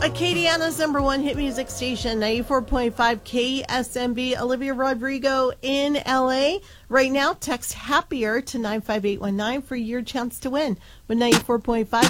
Acadiana's number one hit music station, 94.5 KSMB. Olivia Rodrigo in LA. Right now, text HAPPIER to 95819 for your chance to win with 94.5